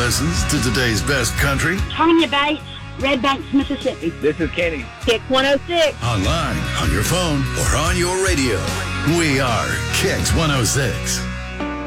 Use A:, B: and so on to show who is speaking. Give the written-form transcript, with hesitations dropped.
A: listens to today's best country.
B: Tanya Bates, Red Banks, Mississippi.
C: This is Kenny.
B: Kick 106.
A: Online, on your phone, or on your radio. We are Kicks 106.